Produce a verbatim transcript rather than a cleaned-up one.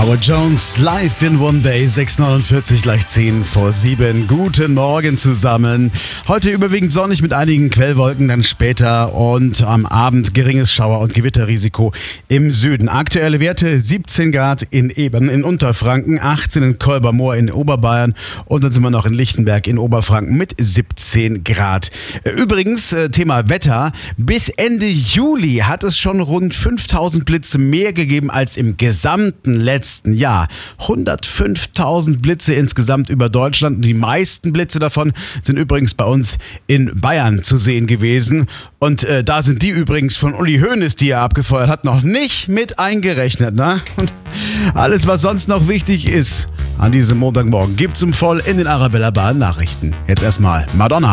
Howard Jones live in One Day, sechs Uhr neunundvierzig, gleich zehn vor sieben. Guten Morgen zusammen. Heute überwiegend sonnig mit einigen Quellwolken, dann später und am Abend geringes Schauer- und Gewitterrisiko im Süden. Aktuelle Werte siebzehn Grad in Ebern in Unterfranken, achtzehn in Kolbermoor in Oberbayern und dann sind wir noch in Lichtenberg in Oberfranken mit siebzehn Grad. Übrigens, Thema Wetter, bis Ende Juli hat es schon rund fünftausend Blitze mehr gegeben als im gesamten letzten Jahr. hundertfünftausend Blitze insgesamt über Deutschland. Die meisten Blitze davon sind übrigens bei uns in Bayern zu sehen gewesen. Und äh, da sind die übrigens von Uli Hoeneß, die er abgefeuert hat, noch nicht mit eingerechnet. Ne? Und alles, was sonst noch wichtig ist an diesem Montagmorgen, gibt's um voll in den Arabella Bar Nachrichten. Jetzt erstmal Madonna.